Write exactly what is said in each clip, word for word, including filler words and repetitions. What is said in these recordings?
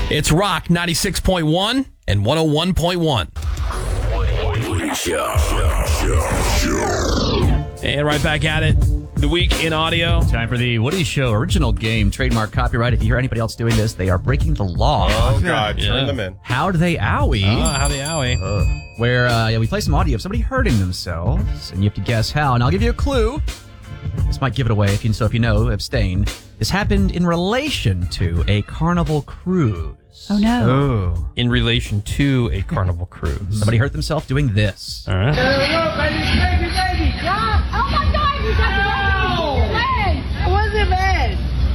It's Rock ninety-six point one and one oh one point one. Woody Show. And right back at it. The week in audio. Time for the Woody Show original game, trademark copyright. If you hear anybody else doing this, they are breaking the law. Oh, God. Yeah. Turn them in. How do they owie? Oh, how they owie. Uh, where uh, yeah, we play some audio of somebody hurting themselves, and you have to guess how. And I'll give you a clue. This might give it away. If you, so if you know, abstain. This happened in relation to a Carnival cruise. Oh, no. Oh. In relation to a Carnival cruise. Somebody hurt themselves doing this. All right. Oh my God, you got the leg! It wasn't bad.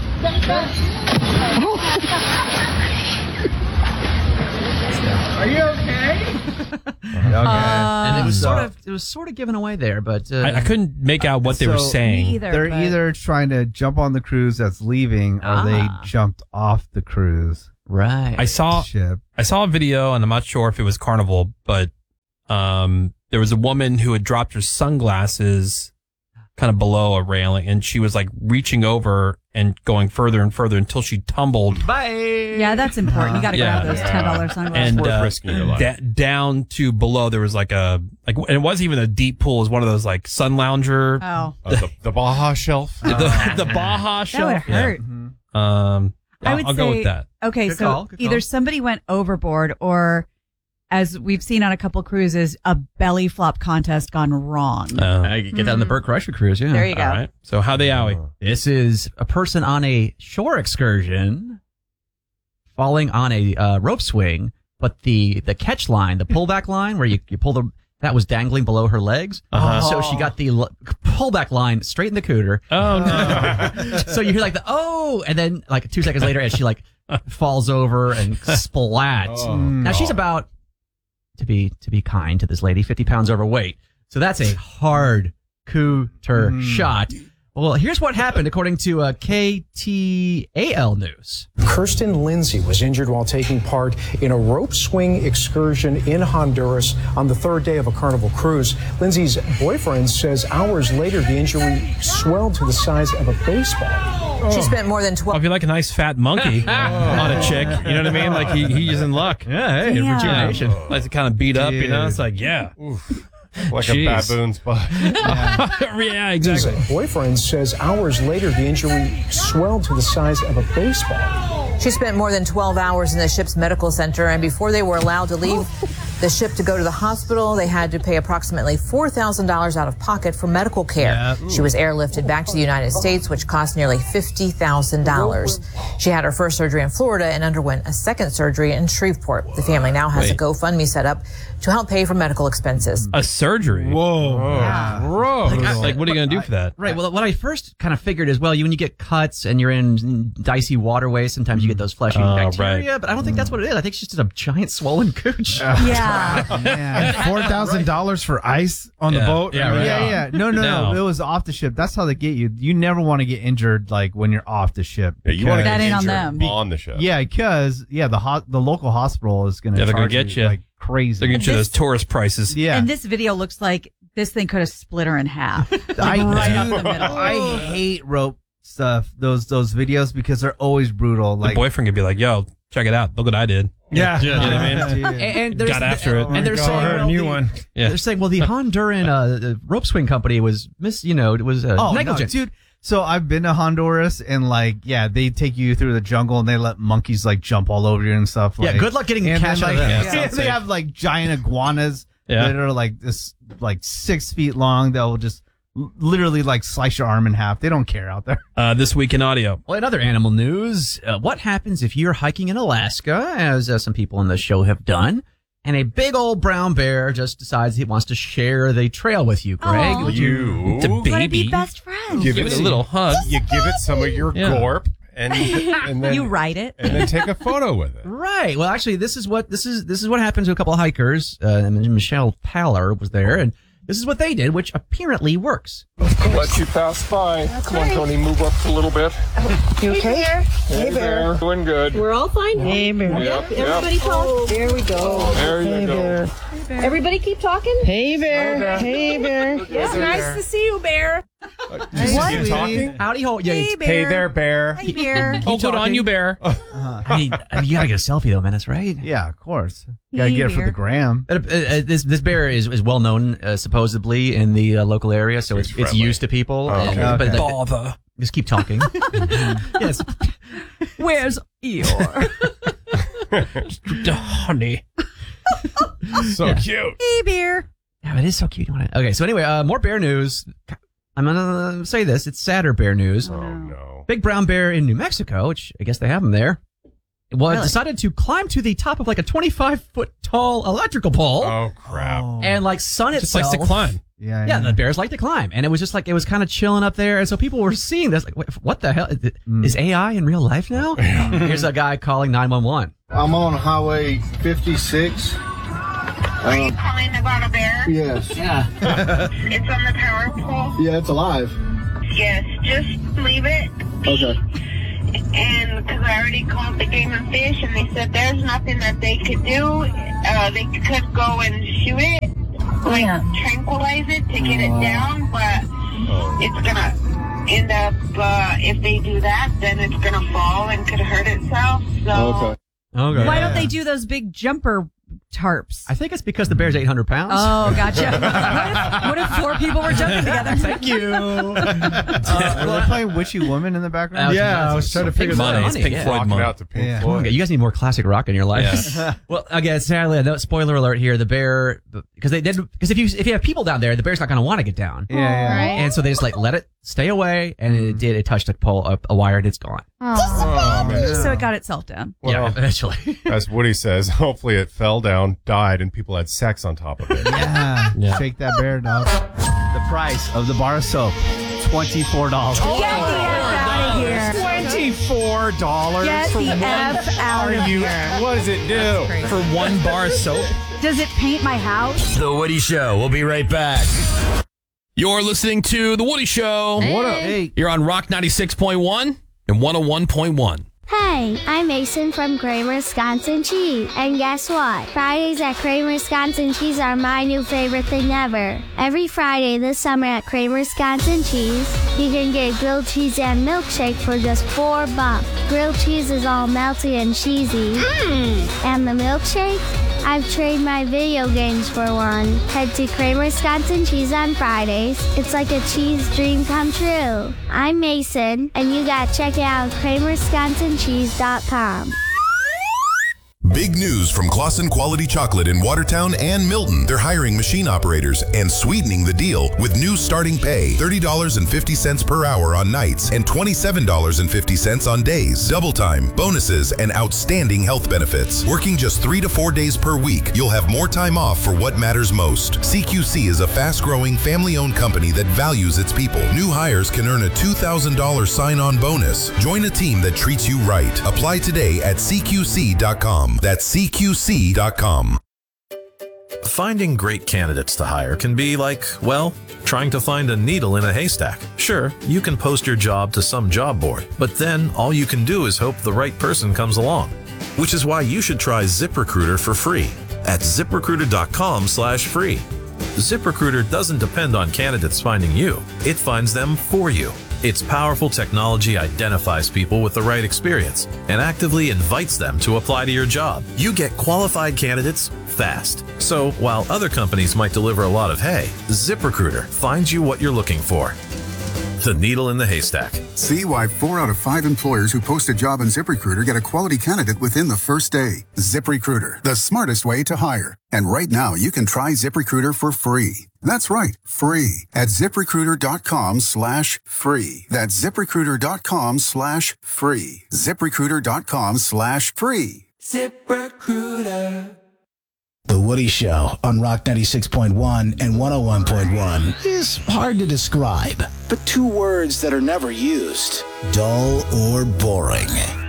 Are you okay? Okay. Uh, and it was So- sort of it was sort of given away there, but uh, I, I couldn't make out what they were So- saying. Me either. They're but- either trying to jump on the cruise that's leaving, or Ah. they jumped off the cruise right. I saw ship. I saw a video, and I'm not sure if it was Carnival, but um, there was a woman who had dropped her sunglasses kind of below a railing, and she was like reaching over and going further and further until she tumbled Bye. Yeah, that's important. You got to Yeah. grab those ten dollars sunglasses. and worth uh, risking your life. da- down to below. There was like a like, and it wasn't even a deep pool. It was one of those like sun lounger, Oh, Uh, the, the Baja Shelf. the, the Baja that shelf. would hurt. Yeah. Um, I I'll, would I'll say, go with that. Okay, Good so call, good either call. somebody went overboard or, as we've seen on a couple cruises, a belly flop contest gone wrong. Uh, I could get that on the Burt Kreischer cruise, yeah. There you go. all right. So how they owie? This is a person on a shore excursion falling on a uh, rope swing, but the, the catch line, the pullback line where you, you pull the, that was dangling below her legs. Uh-huh. So she got the l- pullback line straight in the cooter. Oh no! So you hear like the, oh, and then like two seconds later as she like falls over and splat. Oh, Now she's about, to be to be kind to this lady, fifty pounds overweight. So that's a hard cooter shot. Well, here's what happened according to uh, K T A L News. Kirsten Lindsay was injured while taking part in a rope swing excursion in Honduras on the third day of a Carnival cruise. Lindsay's boyfriend says hours later the injury swelled to the size of a baseball. She spent more than Well, twelve. if you like a nice fat monkey on a chick, you know what I mean? Like he, he's in luck. Yeah, hey, Damn. rejuvenation. Like to kind of beat up, you know? Dude. It's like, yeah. Like Jeez. a baboon's butt. Yeah, exactly. His boyfriend says hours later the injury swelled to the size of a baseball. She spent more than twelve hours in the ship's medical center, and before they were allowed to leave the ship to go to the hospital, they had to pay approximately four thousand dollars out of pocket for medical care. She was airlifted back to the United States, which cost nearly fifty thousand dollars. She had her first surgery in Florida and underwent a second surgery in Shreveport. The family now has Wait. a GoFundMe set up to help pay for medical expenses. A surgery. Whoa. Bro. Like, like, what are you going to do for that? Right. Well, what I first kind of figured is, well, you when you get cuts and you're in dicey waterways, sometimes you get those fleshy Oh, bacteria. right. But I don't think that's what it is. I think it's just a giant swollen cooch. Yeah. Man, four thousand dollars for ice on Yeah. the boat. Yeah, right. yeah, yeah. No, no, no, No. It was off the ship. That's how they get you. You never want to get injured like when you're off the ship. Yeah, you want to That get ain't on injured them. on the ship. Yeah, because yeah, the ho- the local hospital is going to Yeah, they're gonna charge get you you. like crazy. They're going to get you This- those tourist prices. yeah, And this video looks like this thing could have split her in half. I, right dude, up the middle. I hate rope stuff. Those those videos because they're always brutal. The Like boyfriend could be like, yo, check it out. Look what I did. yeah, You know what I mean? Dude. And, and there's Got after it. And they're saying well, the- Yeah. They're saying, well, the Honduran uh, the rope swing company was miss, you know, it was uh, Oh, negligent. no, dude. So I've been to Honduras and like, yeah, they take you through the jungle and they let monkeys like jump all over you and stuff. Yeah, like, good luck getting and cash then, out like, of that. Yeah, yeah, sounds they safe. have like giant iguanas Yeah. that are like this, like six feet long. That will just l- literally like slice your arm in half. They don't care out there. Uh, this week in audio. Well, in other animal news, uh, what happens if you're hiking in Alaska, as uh, some people on the show have done, and a big old brown bear just decides he wants to share the trail with you, Greg? Aw. Would You It's a Want to baby. be best friends? give Give it it a little hug. You give it some of your Yeah. gorp and and then You write it. and then take a photo with it. Right. Well, actually, this is what this is. This is what happened to a couple of hikers. Uh, and Michelle Paller was there, and this is what they did, which apparently works. Let you pass by. Come on, Tony, move up a little bit. You okay? Hey, Bear. Doing good. We're all fine. Hey, Bear. Yep, yep. Everybody talk. There we go. There you go. Everybody keep talking. Hey, Bear. Hey, Bear. It's nice to see you, Bear. What? You talking? Howdy ho. Yeah, Hey, it's- bear. Hey there, bear. Hi, bear. Oh, good on you, Bear. I mean, you gotta get a selfie though, man. That's right. Yeah, of course. Gotta Hey, get it for bear. the gram. Uh, uh, uh, this this bear is, is well known uh, supposedly in the uh, local area, so it's It's it's friendly. used to people. Oh, and- okay. but Okay. the- Bother. just keep talking. yes. Where's Eeyore? Honey. So cute. Hey, bear. Yeah, it is so cute. Okay, so anyway, uh, more bear news. I'm gonna say this. It's sadder bear news. Oh no. Big brown bear in New Mexico, which I guess they have them there, well, Really? decided to climb to the top of like a twenty-five foot tall electrical pole Oh crap. and like sun Just itself. likes to climb. Yeah, Yeah, the bears like to climb, and it was just like it was kind of chilling up there, and so people were seeing this. Like, wait, what the hell is, it, Mm. is A I in real life now? Here's a guy calling nine one one. I'm on Highway fifty-six. Are you calling about a bear? Yes. It's on the power pole? Yeah, it's alive. Yes, just leave it. Okay. And because I already called the Game and Fish, and they said there's nothing that they could do. Uh, they could go and shoot it, like tranquilize it to get it down, but it's gonna end up. Uh, if they do that, then it's gonna fall and could hurt itself. So. Okay. Okay. Why don't they do those big jumper tarps? I think it's because the bear's eight hundred pounds. Oh, gotcha. what, if, what if four people were jumping together? Thank you. Uh, were they playing Witchy Woman in the background? Yeah, I was trying to figure Money. that It's out. Pink Yeah. Floyd Walking money. out to Pink Yeah. Come on, Floyd. you guys need more classic rock in your life. Yes. Well, again, sadly, no spoiler alert here. The bear, because they did, because if you if you have people down there, the bear's not going to want to get down, Yeah, yeah. Right. and so they just like let it stay away, and it did. It touched a pole, a, a wire, and it's gone. Oh, man. So it got itself down. yeah, Well, eventually. as Woody says, hopefully it fell down, died, and people had sex on top of it. Yeah. Yeah. Shake that bear, dog. The price of the bar of soap, twenty-four dollars. Get the F out of here. Twenty-four dollars Get for the one. F out Are of you? here. What does it do? For one bar of soap? Does it paint my house? The Woody Show. We'll be right back. You're listening to The Woody Show. What up? Hey. You're on Rock ninety-six point one and one oh one point one. Hey, I'm Mason from Kramer Wisconsin Cheese. And guess what? Fridays at Kramer Wisconsin Cheese are my new favorite thing ever. Every Friday this summer at Kramer Wisconsin Cheese, you can get grilled cheese and milkshake for just four bucks. Grilled cheese is all melty and cheesy. Mm. And the milkshake? I've traded my video games for one. Head to Kramer Wisconsin Cheese on Fridays. It's like a cheese dream come true. I'm Mason, and you gotta check it out at kramer wisconsin cheese dot com. Big news from Claussen Quality Chocolate in Watertown and Milton. They're hiring machine operators and sweetening the deal with new starting pay, thirty dollars and fifty cents per hour on nights and twenty-seven dollars and fifty cents on days. Double time, bonuses, and outstanding health benefits. Working just three to four days per week, you'll have more time off for what matters most. C Q C is a fast-growing, family-owned company that values its people. New hires can earn a two thousand dollars sign-on bonus. Join a team that treats you right. Apply today at C Q C dot com. That's C Q C dot com. Finding great candidates to hire can be like, well, trying to find a needle in a haystack. Sure, you can post your job to some job board, but then all you can do is hope the right person comes along. Which is why you should try ZipRecruiter for free at zip recruiter dot com slash free. ZipRecruiter doesn't depend on candidates finding you. It finds them for you. Its powerful technology identifies people with the right experience and actively invites them to apply to your job. You get qualified candidates fast. So while other companies might deliver a lot of hay, ZipRecruiter finds you what you're looking for. The needle in the haystack. See why four out of five employers who post a job on ZipRecruiter get a quality candidate within the first day. ZipRecruiter, the smartest way to hire. And right now, you can try ZipRecruiter for free. That's right, free at zip recruiter dot com slash free. That's zip recruiter dot com slash free. zip recruiter dot com slash free. ZipRecruiter. The Woody Show on Rock ninety-six point one and one oh one point one is hard to describe, but two words that are never used: dull or boring.